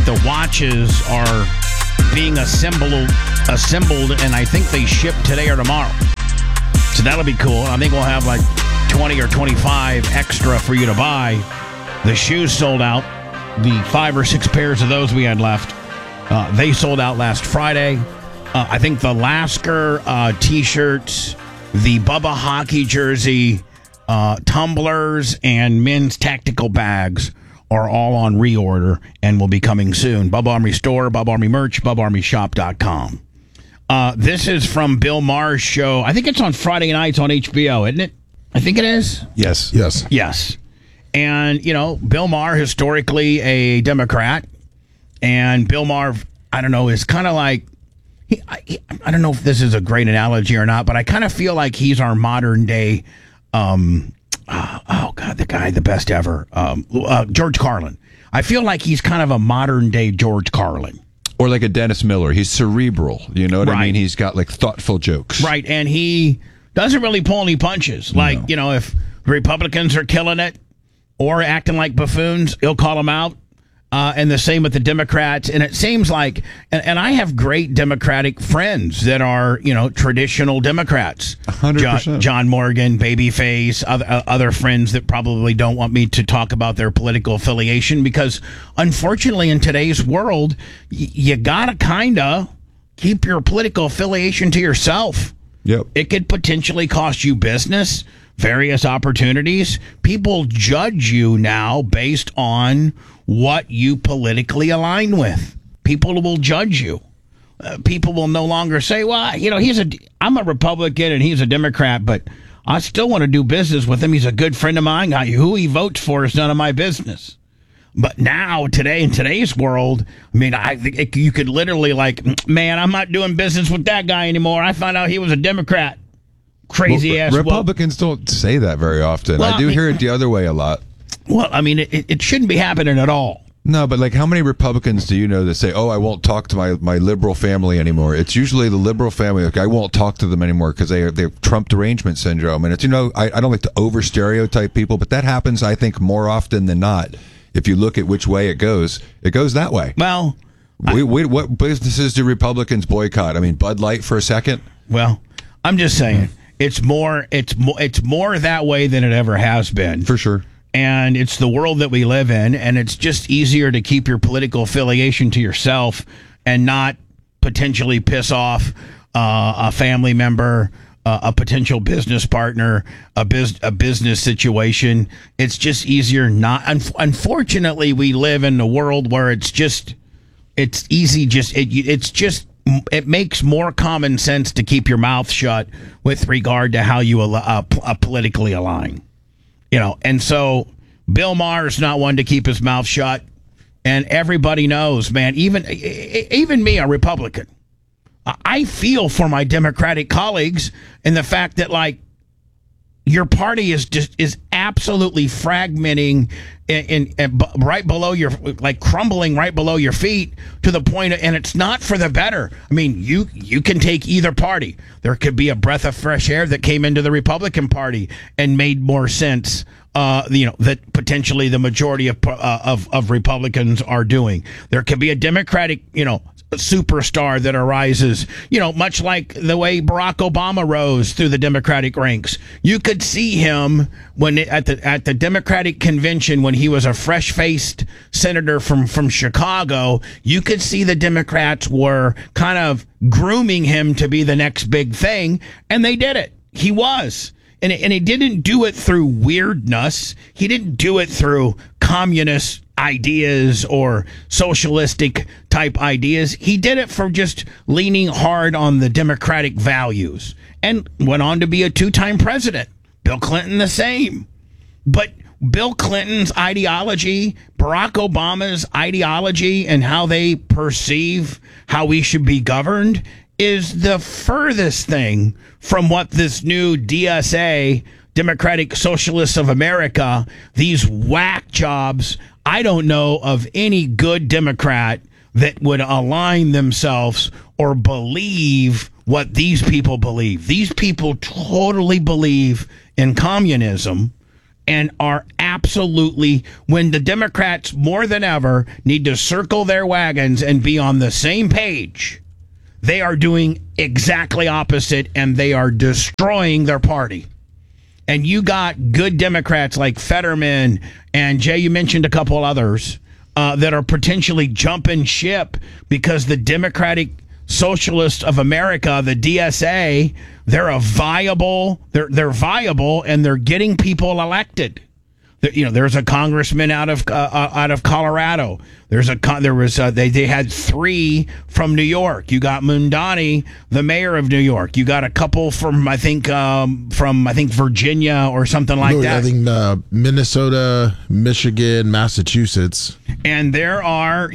the watches are being assembled, and I think they ship today or tomorrow. So that'll be cool. I think we'll have like 20 or 25 extra for you to buy. The shoes sold out. The 5 or 6 pairs of those we had left, they sold out last Friday. I think the Lasker T-shirts, the Bubba hockey jersey, tumblers, and men's tactical bags are all on reorder and will be coming soon. Bubba Army Store, Bubba Army Merch, BubbaArmyShop.com. This is from Bill Maher's show. I think it's on Friday nights on HBO, isn't it? I think it is. Yes. Yes. And, you know, Bill Maher, historically a Democrat, and Bill Maher, I don't know, is kind of like, I don't know if this is a great analogy or not, but I kind of feel like he's our modern day, the guy, the best ever, George Carlin. I feel like he's kind of a modern day George Carlin. Or like a Dennis Miller. He's cerebral. You know what I Right. mean? He's got like thoughtful jokes. Right, and he doesn't really pull any punches. Like, you know, if Republicans are killing it or acting like buffoons, he'll call them out. And the same with the Democrats. And it seems like, and I have great Democratic friends that are, you know, traditional Democrats. 100%. John Morgan, Babyface, other friends that probably don't want me to talk about their political affiliation because, unfortunately, in today's world, you gotta kind of keep your political affiliation to yourself. Yep. It could potentially cost you business, various opportunities. People judge you now based on what you politically align with. People will judge you. People will no longer say, well, you know, I'm a Republican and he's a Democrat, but I still want to do business with him. He's a good friend of mine. Who he votes for is none of my business. But now, today, in today's world, I mean, I think you could literally like, man, I'm not doing business with that guy anymore. I found out he was a Democrat. Crazy ass. Republicans don't say that very often. Well, I do hear it the other way a lot. Well, I mean, it shouldn't be happening at all. No, but like how many Republicans do you know that say, oh, I won't talk to my liberal family anymore? It's usually the liberal family. Like, I won't talk to them anymore because they have Trump derangement syndrome. And it's, you know, I don't like to over stereotype people, but that happens, I think, more often than not. If you look at which way it goes that way. Well, what businesses do Republicans boycott? I mean, Bud Light for a second? Well, I'm just saying it's more that way than it ever has been. For sure. And it's the world that we live in, and it's just easier to keep your political affiliation to yourself and not potentially piss off a family member, a potential business partner, a business situation. It's just easier not. Unfortunately, we live in a world where it's easy. It makes more common sense to keep your mouth shut with regard to how you politically align. You know, and so Bill Maher's not one to keep his mouth shut, and everybody knows, man. Even me, a Republican, I feel for my Democratic colleagues in the fact that, like, your party is absolutely fragmenting and right below your, like, crumbling right below your feet to the point and it's not for the better. I mean, you can take either party. There could be a breath of fresh air that came into the Republican Party and made more sense. You know, that potentially the majority of Republicans are doing. There could be a Democratic, you know, superstar that arises, you know, much like the way Barack Obama rose through the Democratic ranks. You could see him at the Democratic convention when he was a fresh-faced senator from Chicago. You could see the Democrats were kind of grooming him to be the next big thing, and they did it. He was. And he didn't do it through weirdness. He didn't do it through communist ideas or socialistic type ideas. He did it for just leaning hard on the democratic values and went on to be a 2-time president. Bill Clinton, the same. But Bill Clinton's ideology, Barack Obama's ideology, and how they perceive how we should be governed is the furthest thing from what this new DSA, Democratic Socialists of America, these whack jobs. I don't know of any good Democrat that would align themselves or believe what these people believe. These people totally believe in communism, and are absolutely, when the Democrats more than ever need to circle their wagons and be on the same page, they are doing exactly opposite, and they are destroying their party. And you got good Democrats like Fetterman and Jay, you mentioned a couple others that are potentially jumping ship because the Democratic Socialists of America, the DSA, they're viable, and they're getting people elected. There's a congressman out of Colorado. They had 3 from New York. You got Mundani, the mayor of New York. You got a couple from I think Virginia or something like that. I think Minnesota, Michigan, Massachusetts. And there are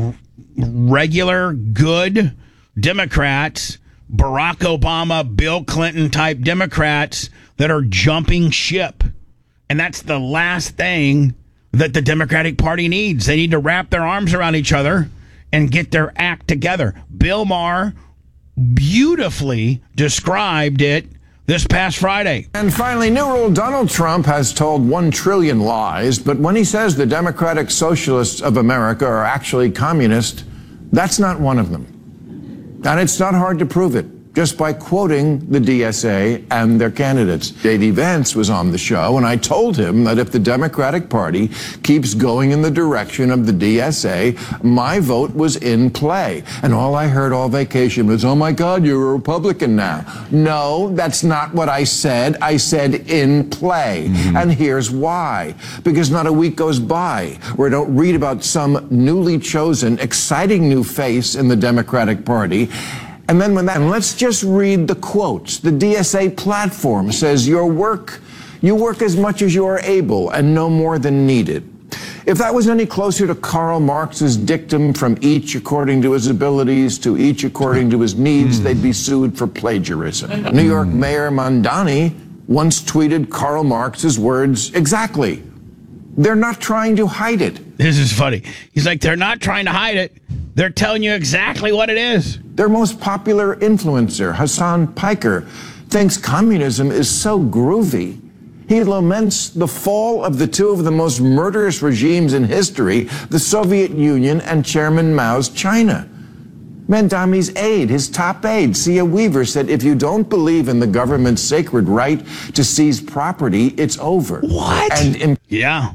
regular good Democrats, Barack Obama, Bill Clinton type Democrats that are jumping ship. And that's the last thing that the Democratic Party needs. They need to wrap their arms around each other and get their act together. Bill Maher beautifully described it this past Friday. And finally, new rule: Donald Trump has told 1 trillion lies, but when he says the Democratic Socialists of America are actually communist, that's not one of them. And it's not hard to prove it just by quoting the DSA and their candidates. J.D. Vance was on the show, and I told him that if the Democratic Party keeps going in the direction of the DSA, my vote was in play. And all I heard all vacation was, oh my God, you're a Republican now. No, that's not what I said. I said in play. And here's why. Because not a week goes by where I don't read about some newly chosen, exciting new face in the Democratic Party. And then and let's just read the quotes. The DSA platform says you work as much as you are able and no more than needed. If that was any closer to Karl Marx's dictum, from each according to his abilities to each according to his needs, they'd be sued for plagiarism. New York Mayor Mondani once tweeted Karl Marx's words exactly. They're not trying to hide it. This is funny. He's like, they're not trying to hide it. They're telling you exactly what it is. Their most popular influencer, Hassan Piker, thinks communism is so groovy. He laments the fall of the 2 of the most murderous regimes in history, the Soviet Union and Chairman Mao's China. Mondani's aide, his top aide, Sia Weaver, said, if you don't believe in the government's sacred right to seize property, it's over. What? Yeah.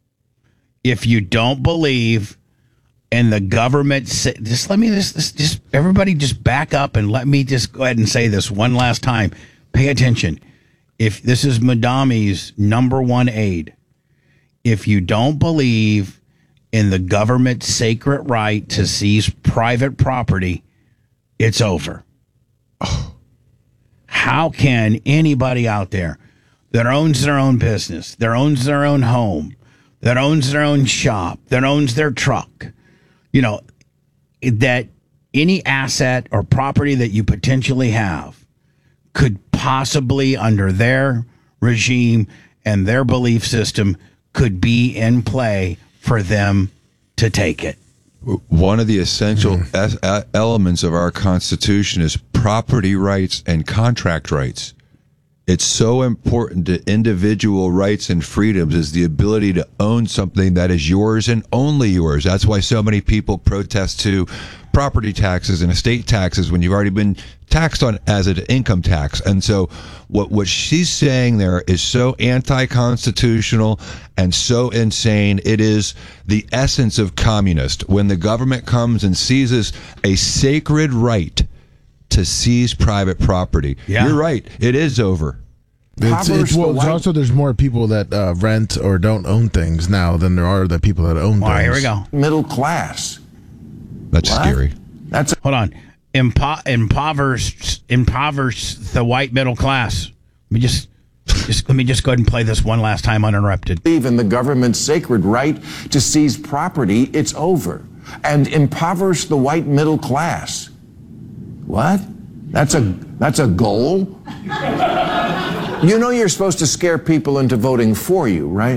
If you don't believe in the government, just everybody just back up and let me just go ahead and say this one last time. Pay attention. If this is Mondani's #1 aide, if you don't believe in the government's sacred right to seize private property, it's over. Oh. How can anybody out there that owns their own business, that owns their own home, that owns their own shop, that owns their truck, that any asset or property that you potentially have could possibly, under their regime and their belief system, could be in play for them to take it? One of the essential elements of our Constitution is property rights and contract rights. It's so important to individual rights and freedoms is the ability to own something that is yours and only yours. That's why so many people protest to property taxes and estate taxes when you've already been taxed on as an income tax. And so what she's saying there is so anti-constitutional and so insane. It is the essence of communist. When the government comes and seizes a sacred right to seize private property. Yeah. You're right. It is over. It's also there's more people that rent or don't own things now than there are the people that own things. All right, here we go. Middle class. That's scary. Hold on. Impoverish the white middle class. Let me just go ahead and play this one last time uninterrupted. Even the government's sacred right to seize property, it's over. And impoverish the white middle class. What? That's a goal? You know you're supposed to scare people into voting for you, right?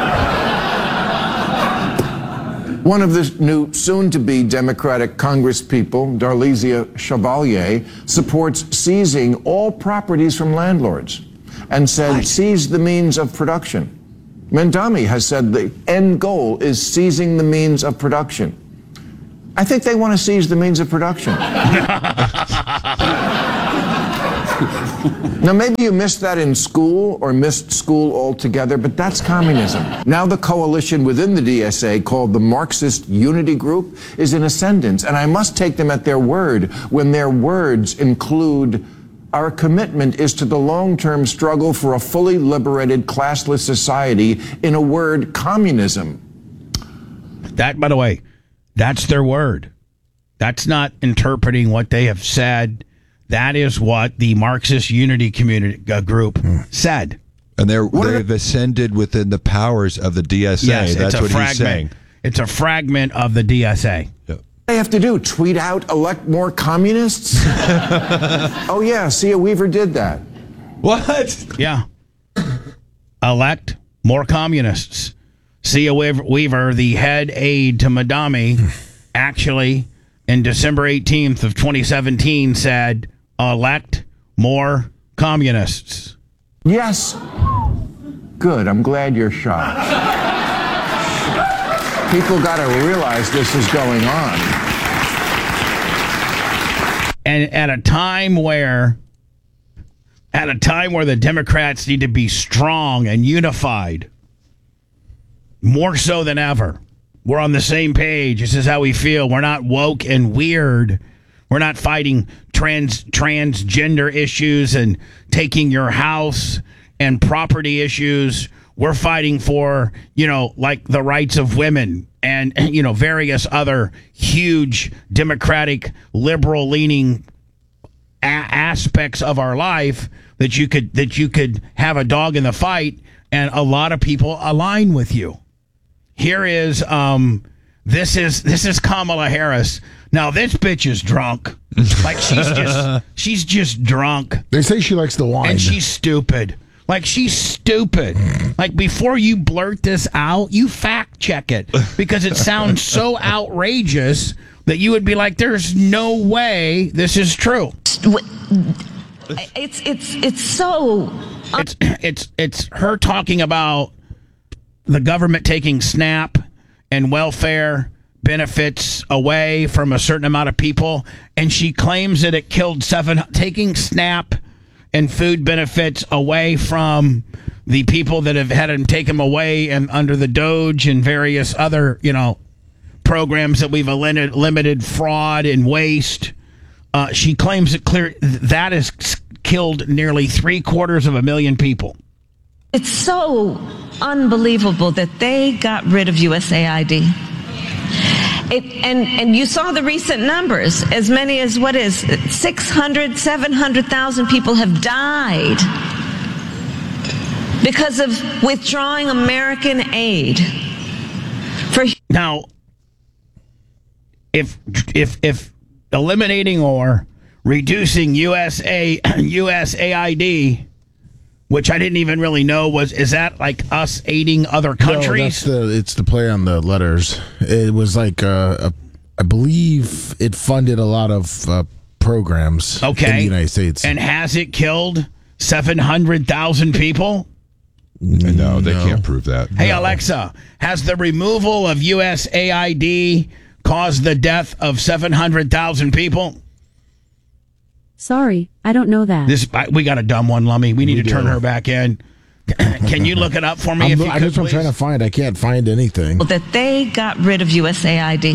One of the new soon-to-be Democratic Congresspeople, Darlisia Chevalier, supports seizing all properties from landlords and said seize the means of production. Mamdani has said the end goal is seizing the means of production. I think they want to seize the means of production. Now, maybe you missed that in school or missed school altogether, but that's communism. Now the coalition within the DSA, called the Marxist Unity Group, is in ascendance, and I must take them at their word when their words include, our commitment is to the long-term struggle for a fully liberated, classless society, in a word, communism. That, by the way, that's their word. That's not interpreting what they have said. That is what the Marxist Unity Community Group said. And they've ascended within the powers of the DSA. Yes, that's it's a what fragment. he's saying. It's a fragment of the DSA. Yep. They have to do tweet out, elect more communists. Oh yeah, Sia Weaver did that. What? Yeah. Elect more communists. Sia Weaver, the head aide to Mamdani, actually, in December 18th of 2017, said, elect more communists. Yes. Good. I'm glad you're shocked. People got to realize this is going on. And at a time where the Democrats need to be strong and unified, more so than ever, we're on the same page. This is how we feel. We're not woke and weird. We're not fighting transgender issues and taking your house and property issues. We're fighting for, like the rights of women and, various other huge Democratic, liberal-leaning aspects of our life that you could have a dog in the fight, and a lot of people align with you. Here is this is Kamala Harris. Now this bitch is drunk. Like she's just drunk. They say she likes the wine. And she's stupid. Like she's stupid. Like before you blurt this out, you fact check it, because it sounds so outrageous that you would be like, there's no way this is true. It's her talking about the government taking SNAP and welfare benefits away from a certain amount of people, and she claims that it killed taking SNAP and food benefits away from the people that have had them take them away, and under the Doge and various other programs that we've limited fraud and waste. She claims that has killed nearly 750,000 people. It's so unbelievable that they got rid of USAID. And you saw the recent numbers. As many as 700,000 people have died because of withdrawing American aid. Now, if eliminating or reducing USAID, which I didn't even really know is that like us aiding other countries? No, it's the play on the letters. It was like I believe it funded a lot of programs in the United States. And has it killed 700,000 people? No, they can't prove that. Hey, Alexa, has the removal of USAID caused the death of 700,000 people? Sorry, I don't know that. We got a dumb one, Lummy. We need to turn her back in. Can you look it up for me? That's what I'm trying to find. I can't find anything. That they got rid of USAID.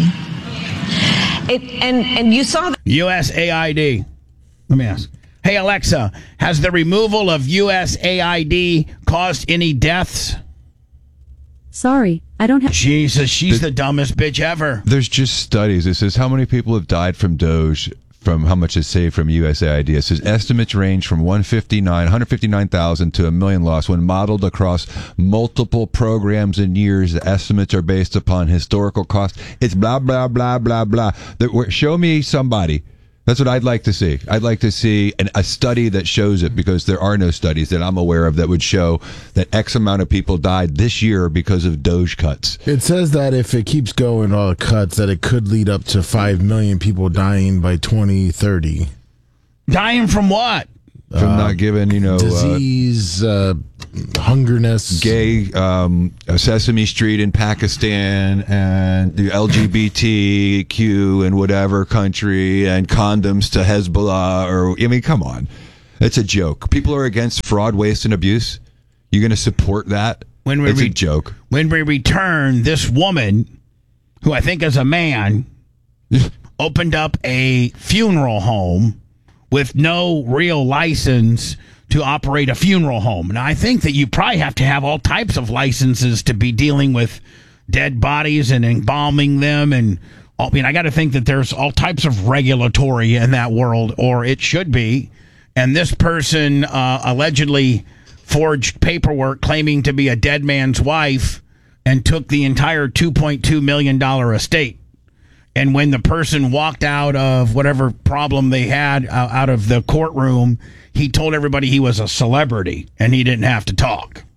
And you saw that USAID. Let me ask. Hey, Alexa, has the removal of USAID caused any deaths? Sorry, I don't have... Jesus, she's the dumbest bitch ever. There's just studies. It says how many people have died from Doge, from how much is saved from USAID. It says estimates range from 159,000 to 1 million lost. When modeled across multiple programs and years, the estimates are based upon historical costs. It's blah, blah, blah, blah, blah. Show me somebody. That's what I'd like to see. I'd like to see a study that shows it, because there are no studies that I'm aware of that would show that X amount of people died this year because of Doge cuts. It says that if it keeps going, all the cuts, that it could lead up to 5 million people dying by 2030. Dying from what? From not giving, disease, hungerness, gay Sesame Street in Pakistan, and the LGBTQ in whatever country, and condoms to Hezbollah. Or I mean, come on, it's a joke. People are against fraud, waste, and abuse. You're going to support that? It's a joke. When we return, this woman, who I think is a man, opened up a funeral home with no real license to operate a funeral home. Now, I think that you probably have to have all types of licenses to be dealing with dead bodies and embalming them. And I mean, I got to think that there's all types of regulatory in that world, or it should be. And this person allegedly forged paperwork claiming to be a dead man's wife and took the entire $2.2 million estate. And when the person walked out of whatever problem they had out of the courtroom, he told everybody he was a celebrity and he didn't have to talk.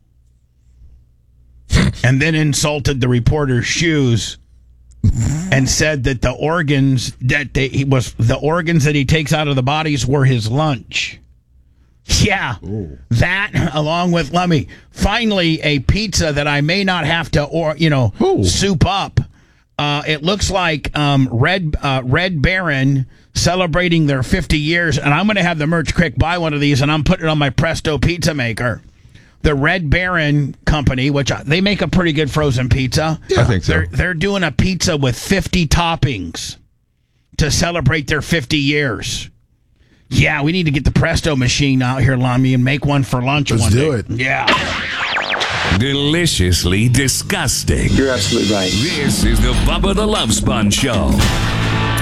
And then insulted the reporter's shoes and said that the organs that the organs that he takes out of the bodies were his lunch. Yeah, that along with finally a pizza that I may not have to soup up. It looks like Red Baron celebrating their 50 years, and I'm going to have the merch quick buy one of these, and I'm putting it on my Presto pizza maker. The Red Baron company, which they make a pretty good frozen pizza. Yeah, I think so. They're doing a pizza with 50 toppings to celebrate their 50 years. Yeah, we need to get the Presto machine out here, Lummy, and make one for lunch one day. Let's do it. Yeah. Deliciously disgusting. You're absolutely right. This is the Bubba the Love Sponge Show.